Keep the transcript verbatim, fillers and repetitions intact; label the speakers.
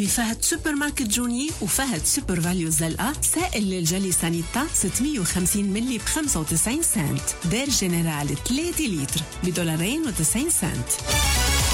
Speaker 1: بفهد سوبر ماركت جوني وفهد سوبر فاليو زلقة. سائل للجلي سانيتا ستمية وخمسين ملي بخمسة وتسعين سنت. دير جنرال ثلاثة لتر بدولارين وتسعين سنت.